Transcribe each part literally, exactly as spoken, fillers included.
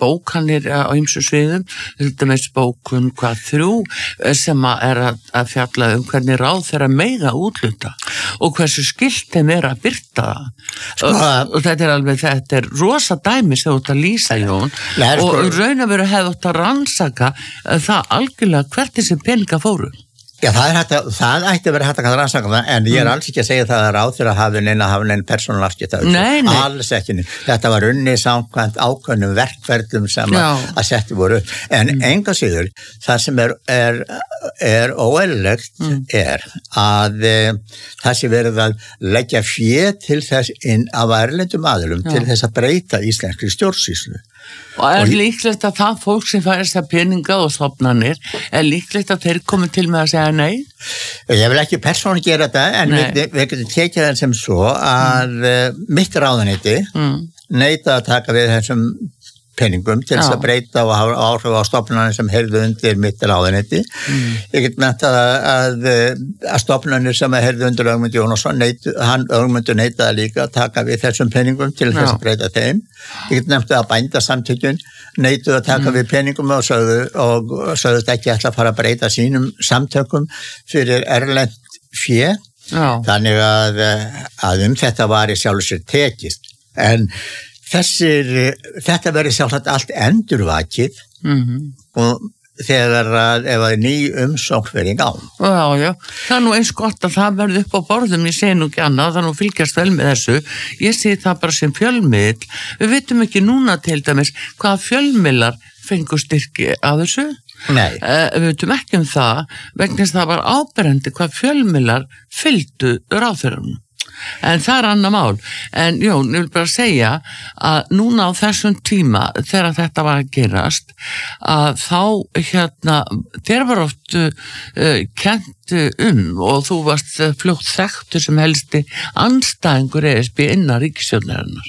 bókanir á ýmsum sviðum, til dæmis bókun hvað þrjú sem að er að, að fjalla um hvernig ráð þeirra mega útluta og hversu skylt þeim er að birta það. Sko, og, og þetta er alveg, þetta er rosa dæmi sem þú ert að lýsa, Jón, Nei, og sko, raun að vera hefði átt að rannsaka það algjörlega hvert þessi peninga fóru. Já, það er hægt að, það ætti að vera hægt að rannsaka það, en ég er alls ekki að segja það að ráð þeirra hafi neina hafi neina persónuafskipti. Nei, nei. Alls ekki. Þetta var unnið samkvæmt ákveðnum verkferlum sem að, að setja voru. En mm. enga síður, það sem er, er, er óeðlilegt mm. er að e, það sé verið að leggja fé til þess inn af erlendum aðilum Já. Til þess að breyta íslenskri stjórnsýslu. Og er líklegt að það fólk sem fær þess að peninga og stofnanir, er líklegt að þeir komi til með að segja nei? Ég vil ekki persónu gera þetta, en nei. við, við getum tekið það sem svo að mm. mitt ráðuneyti mm. neita að taka við þessum peningum til þess að breyta og hafa áhrif á stofnanir sem heyrðu undir mitt ráðuneyti. Mm. Ég get nefnt að, að, að stofnanir sem heyrðu undir Ögmund Jónasson, neit, hann Ögmundur neitaði líka að taka við þessum peningum til þess að breyta þeim. Ég get nefnt að bændasamtökin neituðu að taka mm. við peningum og sögðu og sögðust ekki ætla að fara að breyta sínum samtökum fyrir erlent fé. Já. Þannig að, að um þetta var í sjálfu sér tekist. En Þessir, þetta verður sjálfsagt allt endurvakið mm-hmm. og þegar að ef að ný umsókn verið í gang. Já, já, það er nú eins gott að það verður upp á borðum, ég segi nú ekki annað, það er nú fylgjast vel með þessu, ég segi það bara sem fjölmiðl, við veitum ekki núna til dæmis hvaða fjölmiðlar fengu styrki að þessu. Nei. Uh, við veitum ekki um það, vegna þess að það var áberandi hvað fjölmiðlar fylgdu ráðherranum. En það er annað mál. En Jón, ég vil bara segja að núna á þessum tíma þegar þetta var að gerast að þá hérna þér var oft uh, kent um og þú varst fljótt þekktur sem helsti andstæðingur E S B innan ríkisstjórnarinnar.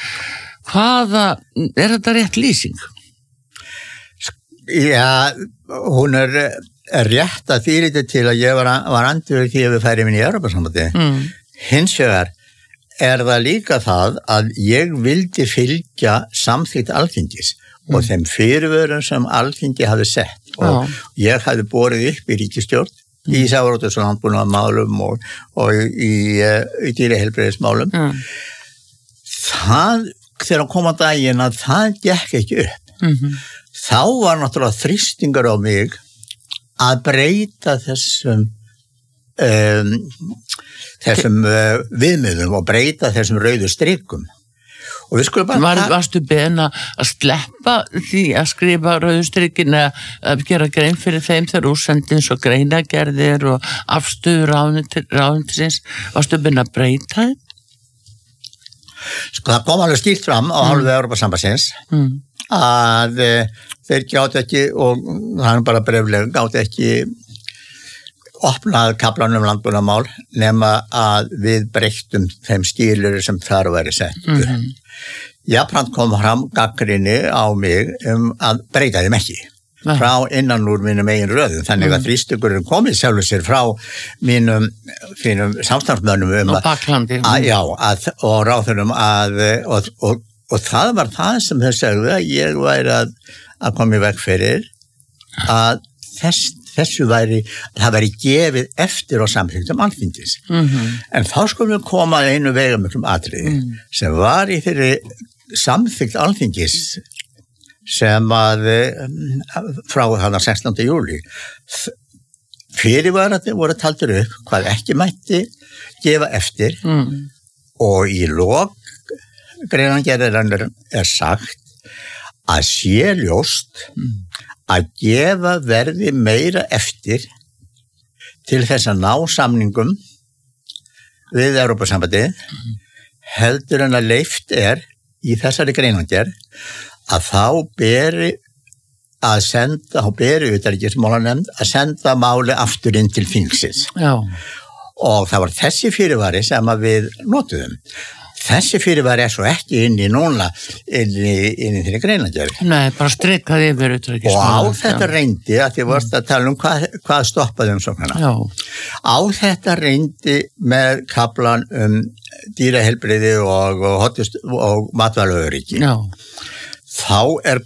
Hvaða, er þetta rétt lýsing? Já, hún er rétt að því lítið til að ég var, var andverið því að við færum inn í Evrópusambandið. Mm. Hins vegar er það líka það að ég vildi fylgja samþykkt Alþingis mm. og þeim fyrirvörum sem Alþingi hafi sett og Já. Ég hafi borið upp í ríkisstjórn mm. í sjávarútvegs- og landbúnaðarmálum og, og í, í dýraheilbrigðismálum. Mm. Það, þegar kom að daginn að það gekk ekki upp, mm-hmm. þá var náttúrulega þrýstingur á mig að breyta þessum um, þessum uh, viðmiðum og breyta þessum rauðu strikum. Og við skulum bara... Var, varstu beðin að sleppa því að skrifa rauðu strikin eða að gera grein fyrir þeim þegar úrsendins og greinagerðir og afstöður ráðuneytisins? Varstu beðin að breyta þeim? Sko það kom alveg skýrt fram á hálfu mm. Evrópusambandsins mm. að uh, þeir gátu ekki, og það er bara breflega, gátu ekki opnað kaflanum landbúnaðarmál nema að við breyttum þeim skilur sem þar væri settur. Mm-hmm. Jafnframt kom fram gagnrýni á mig um að breyta þeim ekki Nei. Frá innan úr mínum eigin röðum, þannig að mm. þrýstingurinn komið sjálfur sér frá mínum, mínum samstarfsmönnum um og baklandi að, já, að, og ráðurum að og, og, og það var það sem þau segðu að ég væri að, að koma í veg fyrir að þess þessu væri, það væri gefið eftir á samþykktum Alþingis. Mm-hmm. En þá skulum við koma að einu veigamöklum atriði mm. sem var í þeirri samþykkt Alþingis sem að frá þarna sextánda júlí fyrirvarandi voru taldir upp hvað ekki mætti gefa eftir mm. og í lok greinargerðarinnar er sagt að sé ljóst mm. að gefa verði meira eftir til þess að ná samningum við Evrópusambandið mm. heldur en að leyft er í þessari greinargerð að þá beri að senda, þá beri utanríkismálanefnd að senda máli aftur inn til þingsins. Já. Og það var þessi fyrirvari sem að við notuðum. Þessi fyrirvari er svo ekki inn í núna inn í, inn í þeirri greinargerð. Nei, bara strikaði yfir Og utanríkismálanefnd. á þetta reyndi, að þið vorst að tala um hvað, hvað stoppaði umsóknina. Já. Á þetta reyndi með kaflan um dýraheilbrigði og, og, og matvælaöryggi. Já. Þá er